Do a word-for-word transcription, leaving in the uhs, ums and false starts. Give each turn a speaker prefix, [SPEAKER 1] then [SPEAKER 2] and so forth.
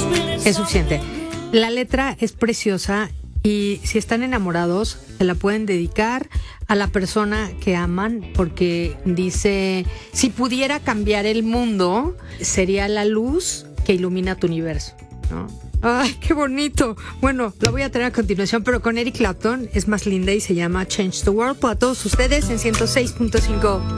[SPEAKER 1] Es suficiente. La letra es preciosa y si están enamorados, se la pueden dedicar a la persona que aman, porque dice, si pudiera cambiar el mundo, sería la luz que ilumina tu universo, ¿no? ¡Ay, qué bonito! Bueno, la voy a tener a continuación, pero con Eric Clapton es más linda y se llama Change the World. Para todos ustedes en ciento seis punto cinco.